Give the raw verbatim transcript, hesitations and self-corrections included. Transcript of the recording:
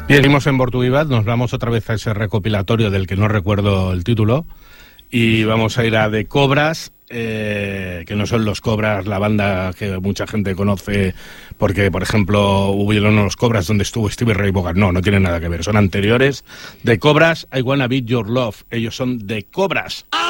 Bien, seguimos en Bortuvivat, nos vamos otra vez a ese recopilatorio del que no recuerdo el título y vamos a ir a The Cobras, eh, que no son los Cobras, la banda que mucha gente conoce porque, por ejemplo, hubieron los Cobras donde estuvo Stevie Ray Vaughan. No, no tienen nada que ver, son anteriores. The Cobras, I Wanna Be Your Love, ellos son The Cobras.